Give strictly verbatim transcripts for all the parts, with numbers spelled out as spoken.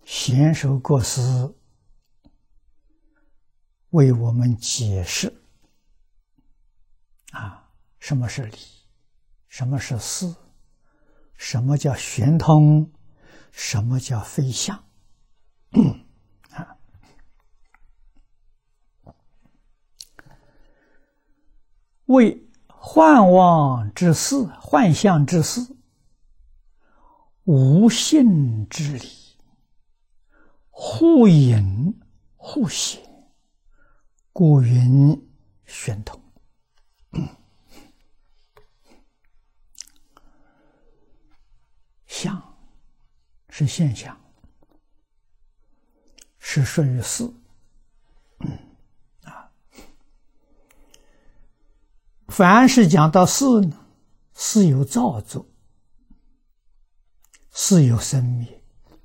贤首国师为我们解释啊，什么是理，什么是事，什么叫玄通，什么叫非相啊。为幻妄之事，幻象之事，无性之理，互隐互显，故云玄通。相是现象，是属于事啊。凡是讲到事呢，事有造作，事有生灭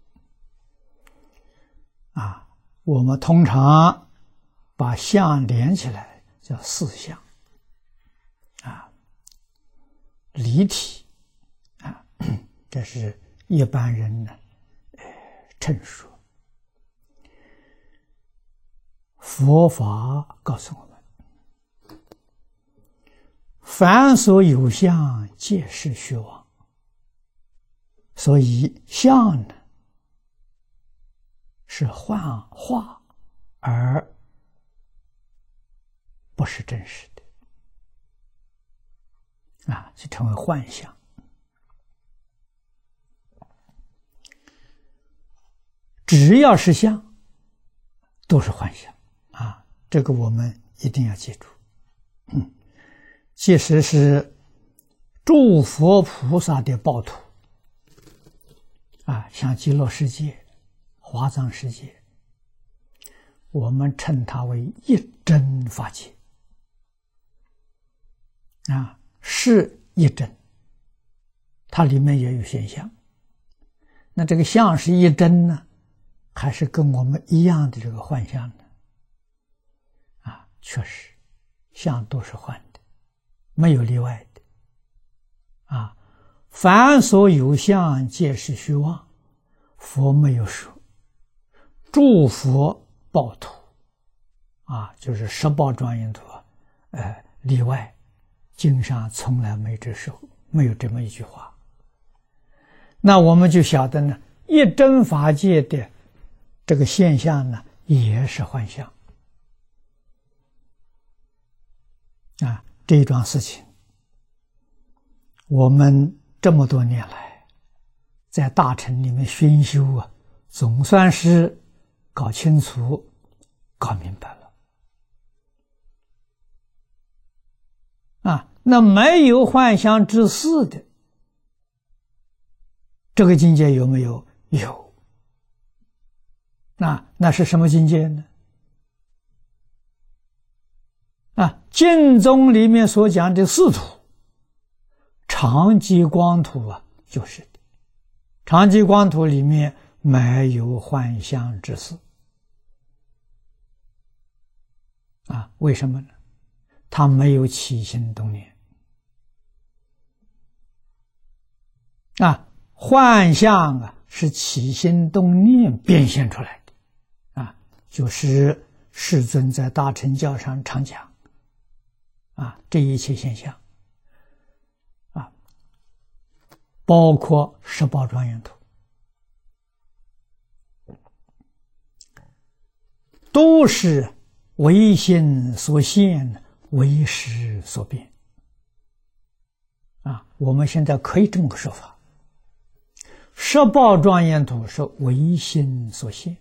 啊。我们通常把相连起来叫事相啊，离体啊，这是一般人呢呃称说。佛法告诉我们，凡所有相，皆是虚妄。所以相呢是幻化，而不是真实的啊，就成为幻象。只要是相，都是幻象啊，这个我们一定要记住。嗯，即使是诸佛菩萨的报土啊，像极乐世界、华藏世界，我们称它为一真法界啊，是一真，它里面也有现象。那这个相是一真呢，还是跟我们一样的这个幻象呢？啊，确实，相都是幻的，没有例外的。啊，凡所有相，皆是虚妄。佛没有说，诸佛报土，啊，就是十报庄严土，呃，例外。经上从来没这说，没有这么一句话。那我们就晓得呢，一真法界的这个现象呢，也是幻象啊。这一桩事情，我们这么多年来在大乘里面熏修啊，总算是搞清楚、搞明白了啊。那没有幻象之事的这个境界有没有？有。那那是什么境界呢？啊，净宗里面所讲的四土，常寂光土啊，就是的。常寂光土里面没有幻象之事啊，为什么呢？它没有起心动念啊，幻象啊是起心动念变现出来的啊，就是世尊在大乘教上常讲啊，这一切现象啊，包括十报庄严土，都是唯心所现，唯识所变啊。我们现在可以这么个说法，十报庄严土是唯心所现，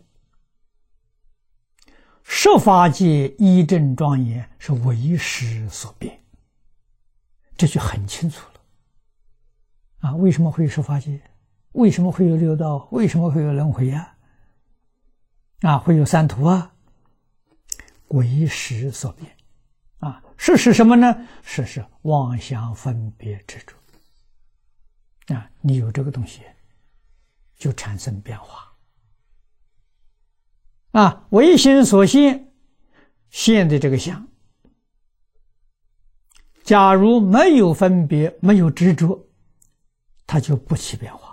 十法界一真庄严是唯识所变，这就很清楚了啊。为什么会有十法界？为什么会有六道？为什么会有轮回啊？啊，会有三途啊？唯识所变啊。是是什么呢？是是妄想分别执着啊。你有这个东西，就产生变化啊。唯心所现，现的这个相，假如没有分别，没有执着，它就不起变化。